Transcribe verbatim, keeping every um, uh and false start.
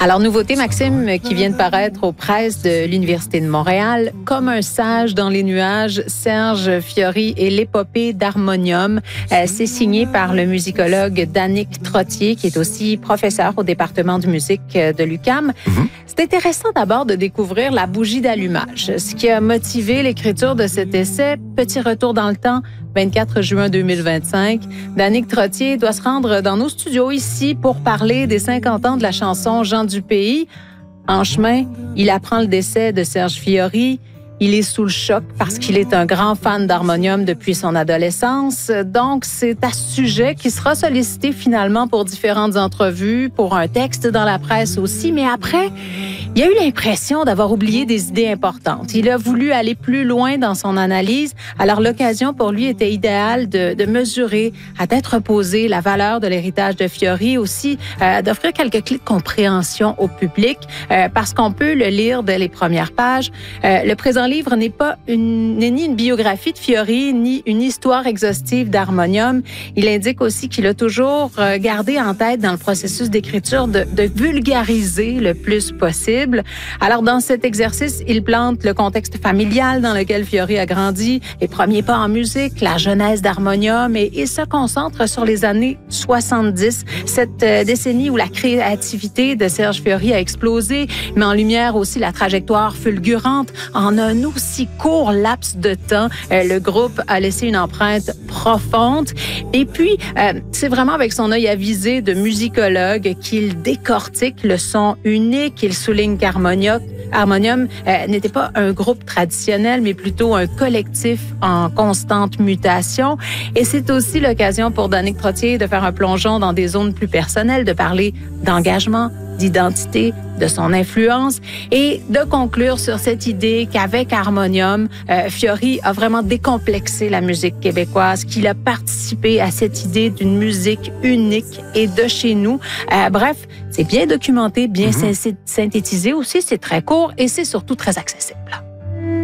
Alors, nouveauté, Maxime, qui vient de paraître aux presses de l'Université de Montréal, Comme un sage dans les nuages, Serge Fiori et l'épopée d'Harmonium. Euh, c'est signé par le musicologue Danick Trottier, qui est aussi professeur au département de musique de l'U Q A M. Mm-hmm. C'est intéressant d'abord de découvrir la bougie d'allumage, ce qui a motivé l'écriture de cet essai. Petit retour dans le temps, vingt-quatre juin deux mille vingt-cinq. Danick Trottier doit se rendre dans nos studios ici pour parler des cinquante ans de la chanson Gens du pays. En chemin, il apprend le décès de Serge Fiori. Il est sous le choc parce qu'il est un grand fan d'harmonium depuis son adolescence. Donc, c'est à ce sujet qu'il sera sollicité finalement pour différentes entrevues, pour un texte dans la presse aussi. Mais après, il a eu l'impression d'avoir oublié des idées importantes. Il a voulu aller plus loin dans son analyse. Alors, l'occasion pour lui était idéale de, de mesurer, à tête reposée, la valeur de l'héritage de Fiori, aussi euh, d'offrir quelques clés de compréhension au public, euh, parce qu'on peut le lire dès les premières pages. Euh, le présent livre n'est pas une, n'est ni une biographie de Fiori, ni une histoire exhaustive d'harmonium. Il indique aussi qu'il a toujours gardé en tête dans le processus d'écriture de, de vulgariser le plus possible. Alors, dans cet exercice, il plante le contexte familial dans lequel Fiori a grandi, les premiers pas en musique, la genèse d'harmonium, et il se concentre sur les années soixante-dix, cette décennie où la créativité de Serge Fiori a explosé, mais en lumière aussi la trajectoire fulgurante en un aussi court laps de temps. Euh, le groupe a laissé une empreinte profonde. Et puis, euh, c'est vraiment avec son œil avisé de musicologue qu'il décortique le son unique. Il souligne qu'Harmonium Harmonium euh, n'était pas un groupe traditionnel, mais plutôt un collectif en constante mutation. Et c'est aussi l'occasion pour Danick Trottier de faire un plongeon dans des zones plus personnelles, de parler d'engagement, d'identité, de son influence et de conclure sur cette idée qu'avec Harmonium, euh, Fiori a vraiment décomplexé la musique québécoise, qu'il a participé à cette idée d'une musique unique et de chez nous. Euh, bref, c'est bien documenté, bien mm-hmm. synthétisé aussi, c'est très court et c'est surtout très accessible.